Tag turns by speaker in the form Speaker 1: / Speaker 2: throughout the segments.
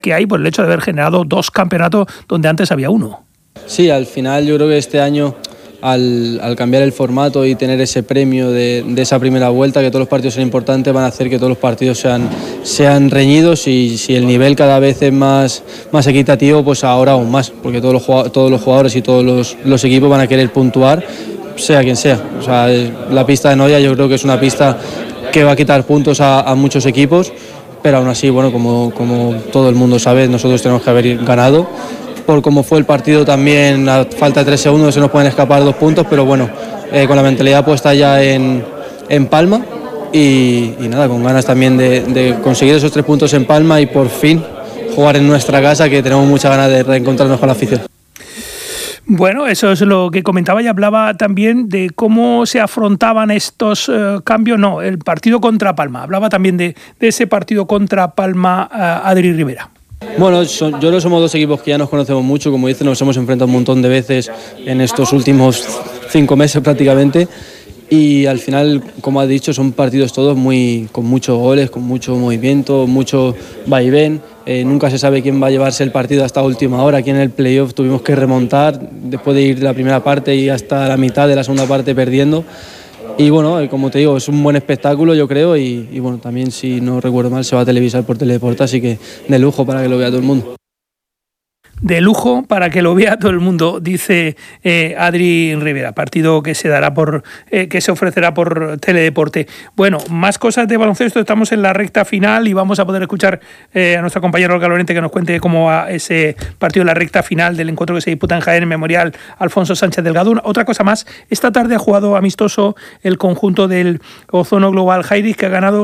Speaker 1: que hay por el hecho de haber generado 2 campeonatos donde antes había 1.
Speaker 2: Sí, al final yo creo que este año al cambiar el formato y tener ese premio de esa primera vuelta, que todos los partidos son importantes, van a hacer que todos los partidos sean reñidos, y si el nivel cada vez es más equitativo, pues ahora aún más, porque todos los jugadores y todos los equipos van a querer puntuar, sea quien sea. O sea, la pista de Noia yo creo que es una pista que va a quitar puntos a muchos equipos, pero aún así, bueno, como todo el mundo sabe, nosotros tenemos que haber ganado. Por cómo fue el partido también, a falta de 3 segundos se nos pueden escapar 2 puntos, pero bueno, con la mentalidad puesta ya en Palma y nada, con ganas también de conseguir esos 3 puntos en Palma y por fin jugar en nuestra casa, que tenemos muchas ganas de reencontrarnos con la afición.
Speaker 1: Bueno, eso es lo que comentaba, y hablaba también de cómo se afrontaban estos cambios. No, el partido contra Palma. Hablaba también de ese partido contra Palma, Adri Rivera.
Speaker 2: Bueno, yo creo que somos 2 equipos que ya nos conocemos mucho, como dice, nos hemos enfrentado un montón de veces en estos últimos 5 meses prácticamente, y al final, como has dicho, son partidos todos con muchos goles, con mucho movimiento, mucho vaivén. Nunca se sabe quién va a llevarse el partido hasta última hora. Aquí en el playoff tuvimos que remontar después de ir la primera parte y hasta la mitad de la segunda parte perdiendo. Y bueno, como te digo, es un buen espectáculo, yo creo, y bueno, también, si no recuerdo mal, se va a televisar por Teledeporte, así que de lujo para que lo vea todo el mundo.
Speaker 1: De lujo para que lo vea todo el mundo, dice Adri Rivera. Partido que se dará que se ofrecerá por Teledeporte. Bueno, más cosas de baloncesto. Estamos en la recta final y vamos a poder escuchar a nuestra compañera Olga Lorente, que nos cuente cómo va ese partido en la recta final del encuentro que se disputa en Jaén, en Memorial Alfonso Sánchez Delgado. Otra cosa más, esta tarde ha jugado amistoso el conjunto del Ozono Global Jairis, que ha ganado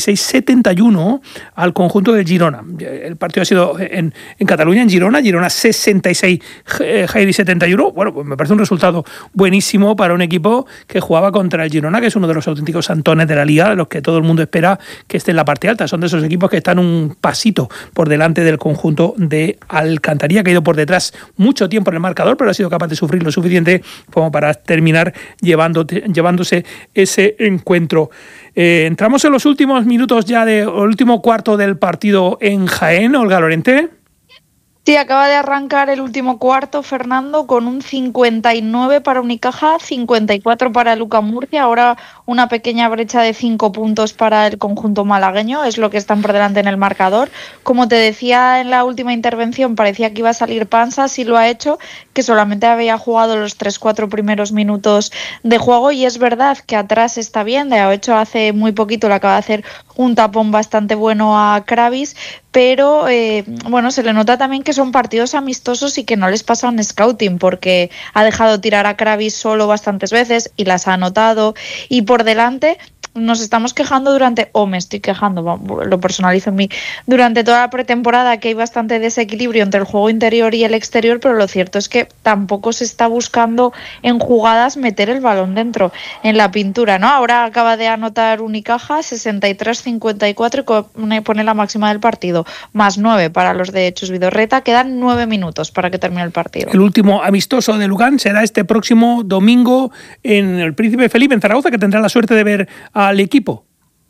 Speaker 1: 66-71 al conjunto del Girona. El partido ha sido en Cataluña, en Girona 66, Jairis 71. Bueno, pues me parece un resultado buenísimo para un equipo que jugaba contra el Girona, que es uno de los auténticos santones de la liga, de los que todo el mundo espera que esté en la parte alta. Son de esos equipos que están un pasito por delante del conjunto de Alcantarilla, que ha ido por detrás mucho tiempo en el marcador, pero ha sido capaz de sufrir lo suficiente como para terminar llevándose ese encuentro. Entramos en los últimos minutos ya del último cuarto del partido en Jaén, Olga Lorente.
Speaker 3: Sí, acaba de arrancar el último cuarto, Fernando, con un 59 para Unicaja, 54 para Luca Murcia. Ahora una pequeña brecha de 5 puntos para el conjunto malagueño, es lo que están por delante en el marcador. Como te decía en la última intervención, parecía que iba a salir Pansa, sí lo ha hecho, que solamente había jugado los 3-4 primeros minutos de juego, y es verdad que atrás está bien, de hecho hace muy poquito le acaba de hacer un tapón bastante bueno a Kravis, pero bueno, se le nota también que son partidos amistosos y que no les pasa un scouting, porque ha dejado tirar a Kravis solo bastantes veces y las ha anotado, y por delante nos estamos quejando me estoy quejando, lo personalizo en mí, durante toda la pretemporada, que hay bastante desequilibrio entre el juego interior y el exterior, pero lo cierto es que tampoco se está buscando en jugadas meter el balón dentro en la pintura, ¿no? Ahora acaba de anotar Unicaja 63-54 y pone la máxima del partido, más 9 para los de Chus Vidorreta. Quedan 9 minutos para que termine el partido.
Speaker 1: El último amistoso de Lugán será este próximo domingo en el Príncipe Felipe, en Zaragoza, que tendrá la suerte de ver al equipo.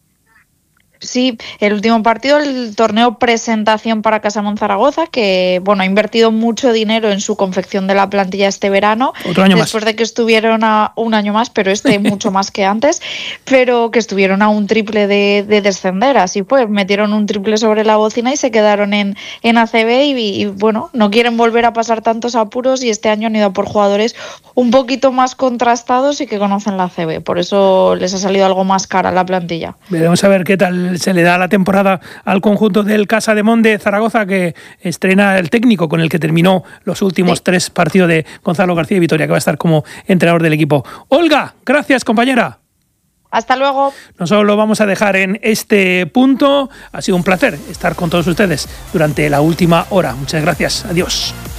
Speaker 3: Sí, el último partido, el torneo presentación para Casamón Zaragoza, que bueno, ha invertido mucho dinero en su confección de la plantilla este verano.
Speaker 1: Otro año
Speaker 3: después
Speaker 1: más.
Speaker 3: De que estuvieron a un año más, pero mucho más que antes, pero que estuvieron a un triple de descender. Así pues, metieron un triple sobre la bocina y se quedaron en ACB y bueno, no quieren volver a pasar tantos apuros, y este año han ido a por jugadores un poquito más contrastados y que conocen la ACB. Por eso les ha salido algo más cara la plantilla.
Speaker 1: Veremos a ver qué tal se le da la temporada al conjunto del Casademont de Zaragoza, que estrena el técnico con el que terminó los últimos 3 partidos de Gonzalo García y Vitoria, que va a estar como entrenador del equipo. Olga, gracias, compañera.
Speaker 3: Hasta luego.
Speaker 1: Nosotros lo vamos a dejar en este punto. Ha sido un placer estar con todos ustedes durante la última hora. Muchas gracias. Adiós.